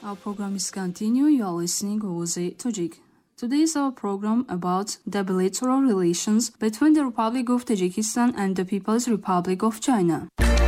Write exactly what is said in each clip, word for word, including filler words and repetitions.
Our program is continue. You are listening to Ozi Tajik. Today is our program about the bilateral relations between the Republic of Tajikistan and the People's Republic of China.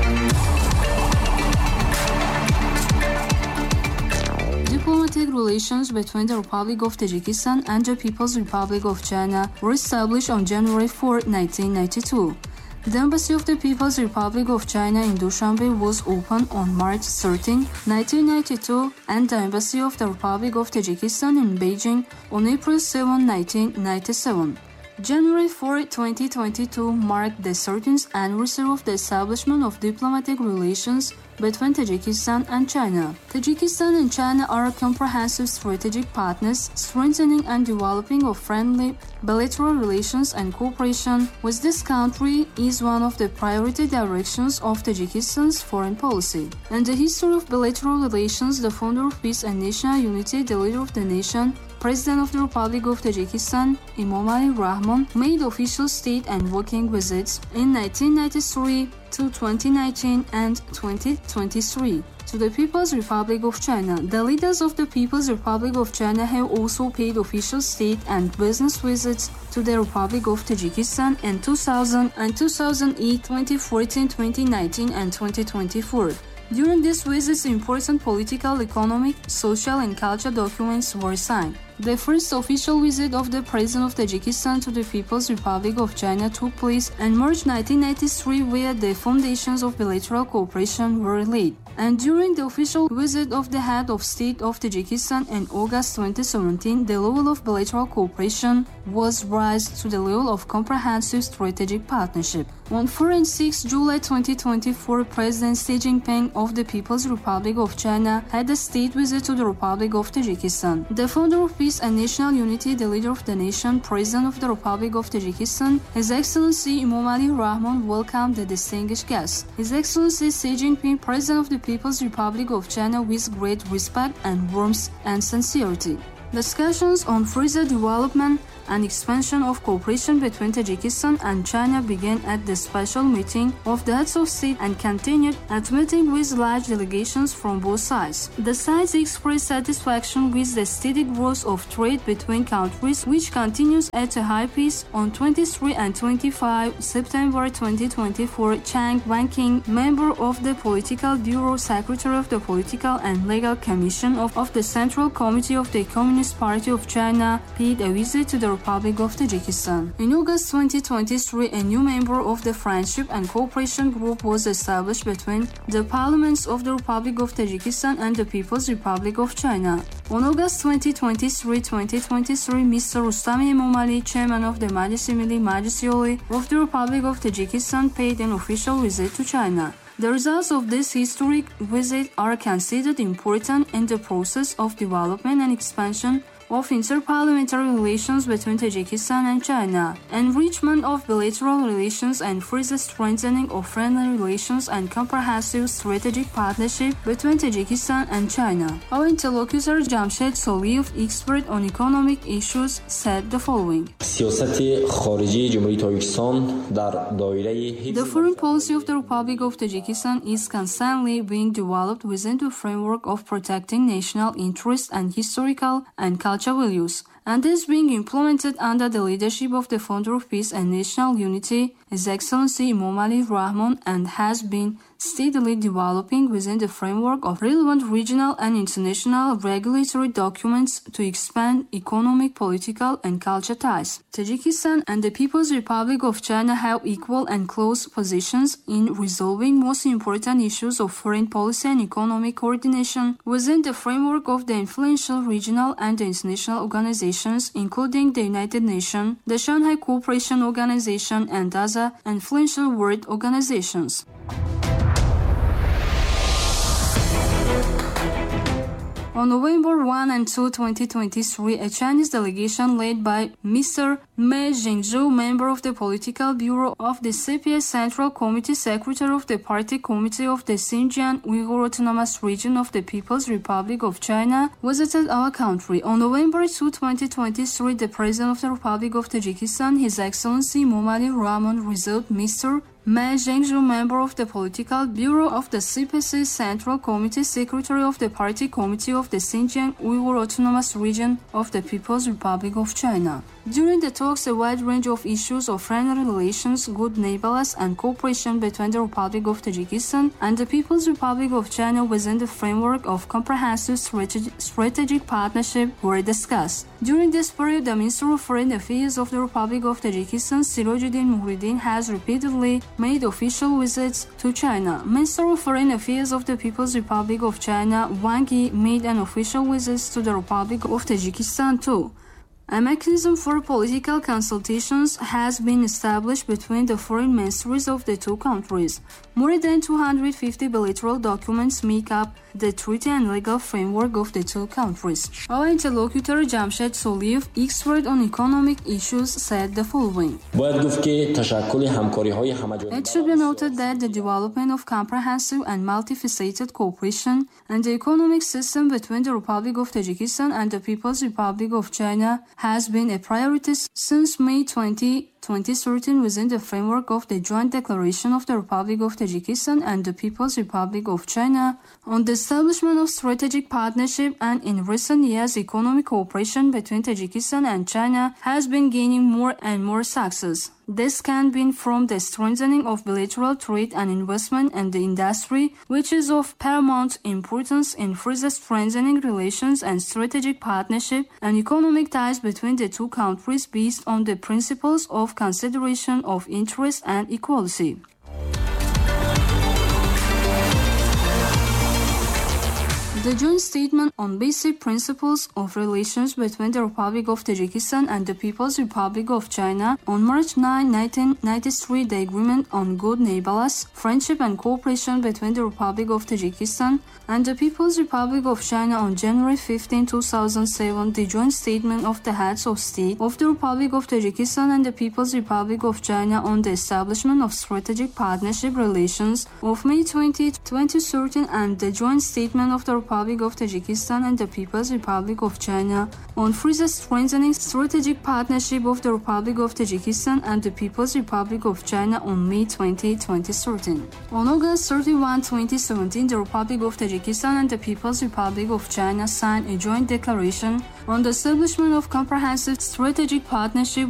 Diplomatic relations between the Republic of Tajikistan and the People's Republic of China were established on January fourth, nineteen ninety-two. The Embassy of the People's Republic of China in Dushanbe was opened on March thirteenth, nineteen ninety-two, and the Embassy of the Republic of Tajikistan in Beijing on April seventh, nineteen ninety-seven. January fourth, twenty twenty-two marked the thirteenth anniversary of the establishment of diplomatic relations between Tajikistan and China. Tajikistan and China are comprehensive strategic partners, strengthening and developing of friendly bilateral relations and cooperation with this country is one of the priority directions of Tajikistan's foreign policy. In the history of bilateral relations, the founder of peace and national unity, the leader of the nation, President of the Republic of Tajikistan, Emomali Rahmon, made official state and working visits in nineteen ninety-three to twenty nineteen and twenty twenty-three to the People's Republic of China. The leaders of the People's Republic of China have also paid official state and business visits to the Republic of Tajikistan in two thousand and two thousand eight, twenty fourteen, twenty nineteen, and twenty twenty-four. During these visits, important political, economic, social, and cultural documents were signed. The first official visit of the President of Tajikistan to the People's Republic of China took place in March nineteen ninety-three, where the foundations of bilateral cooperation were laid. And during the official visit of the head of state of Tajikistan in August twenty seventeen, the level of bilateral cooperation was raised to the level of comprehensive strategic partnership. On fourth and sixth July twenty twenty-four, President Xi Jinping of the People's Republic of China had a state visit to the Republic of Tajikistan. The founder of peace and national unity, the leader of the nation, President of the Republic of Tajikistan, His Excellency Emomali Rahmon, welcomed the distinguished guests. His Excellency Xi Jinping, President of the People's Republic of China, with great respect and warmth and sincerity. Discussions on further development and expansion of cooperation between Tajikistan and China began at the special meeting of the heads of state and continued at meeting with large delegations from both sides. The sides expressed satisfaction with the steady growth of trade between countries, which continues at a high pace. On twenty-three and twenty-five September twenty twenty-four, Chang Wanqing, member of the Political Bureau, Secretary of the Political and Legal Commission of, of the Central Committee of the Communist Party of China, paid a visit to the Republic of Tajikistan. In August twenty twenty-three, a new member of the Friendship and Cooperation Group was established between the parliaments of the Republic of Tajikistan and the People's Republic of China. On August twenty twenty-three, twenty twenty-three, Mister Rustami Emomali, chairman of the Majlis Milli Majlis of the Republic of Tajikistan, paid an official visit to China. The results of this historic visit are considered important in the process of development and expansion of inter-parliamentary relations between Tajikistan and China, enrichment of bilateral relations, and further strengthening of friendly relations and comprehensive strategic partnership between Tajikistan and China. Our interlocutor Jamshed Soliyev, expert on economic issues, said the following. The foreign policy of the Republic of Tajikistan is constantly being developed within the framework of protecting national interests and historical and cultural values, and is being implemented under the leadership of the founder of peace and national unity, His Excellency Emomali Rahmon, and has been steadily developing within the framework of relevant regional and international regulatory documents to expand economic, political, and cultural ties. Tajikistan and the People's Republic of China have equal and close positions in resolving most important issues of foreign policy and economic coordination within the framework of the influential regional and international organizations, including the United Nations, the Shanghai Cooperation Organization, and other influential world organizations. On November first and second, twenty twenty-three, a Chinese delegation led by Mister Mei Jingzhou, member of the Political Bureau of the C P S Central Committee, Secretary of the Party Committee of the Xinjiang Uyghur Autonomous Region of the People's Republic of China, visited our country. On November second, twenty twenty-three, the President of the Republic of Tajikistan, His Excellency Emomali Rahmon, received Mister Ma Zhengzhu, member of the Political Bureau of the C P C Central Committee, Secretary of the Party Committee of the Xinjiang Uyghur Autonomous Region of the People's Republic of China. During the talks, a wide range of issues of friendly relations, good neighborliness, and cooperation between the Republic of Tajikistan and the People's Republic of China within the framework of comprehensive strategic, strategic partnership were discussed. During this period, the Minister of Foreign Affairs of the Republic of Tajikistan, Sirojuddin Muhriddin, has repeatedly made official visits to China. Minister of Foreign Affairs of the People's Republic of China, Wang Yi, made an official visit to the Republic of Tajikistan too. A mechanism for political consultations has been established between the foreign ministries of the two countries. More than two hundred fifty bilateral documents make up the treaty and legal framework of the two countries. Our interlocutor Jamshed Soliyev, expert on economic issues, said the following. It should be noted that the development of comprehensive and multifaceted cooperation and the economic system between the Republic of Tajikistan and the People's Republic of China has been a priority since May twentieth, twenty thirteen within the framework of the Joint Declaration of the Republic of Tajikistan and the People's Republic of China on the establishment of strategic partnership, and in recent years economic cooperation between Tajikistan and China has been gaining more and more success. This can be from the strengthening of bilateral trade and investment in the industry, which is of paramount importance in further strengthening relations and strategic partnership and economic ties between the two countries based on the principles of consideration of interest and equality. The joint statement on basic principles of relations between the Republic of Tajikistan and the People's Republic of China on March ninth, nineteen ninety-three, the agreement on good neighborliness, friendship and cooperation between the Republic of Tajikistan and the People's Republic of China on January fifteenth, two thousand seven, the joint statement of the heads of state of the Republic of Tajikistan and the People's Republic of China on the establishment of strategic partnership relations of May twentieth, twenty thirteen, and the joint statement of the Republic of Tajikistan and the People's Republic of China on further strengthening strategic partnership of the Republic of Tajikistan and the People's Republic of China on May twentieth, twenty thirteen. On August thirty-first, twenty seventeen, the Republic of Tajikistan and the People's Republic of China signed a joint declaration on the establishment of comprehensive strategic partnership